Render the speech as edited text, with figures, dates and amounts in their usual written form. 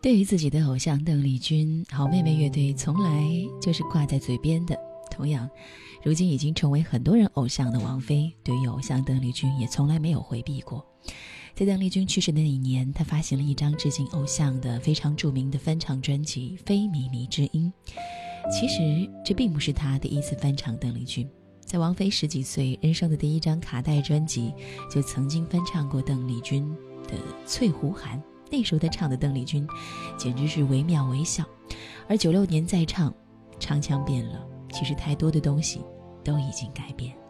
对于自己的偶像邓丽君，好妹妹乐队从来就是挂在嘴边的。同样，如今已经成为很多人偶像的王菲，对于偶像邓丽君也从来没有回避过。在邓丽君去世的那一年，她发行了一张致敬偶像的非常著名的翻唱专辑《非靡靡之音》。其实这并不是她第一次翻唱邓丽君，在王菲10几岁人生的第一张卡带专辑就曾经翻唱过邓丽君的《翠湖寒》，那时候她唱的邓丽君简直是惟妙惟肖。而96年再唱，唱腔变了，其实太多的东西都已经改变。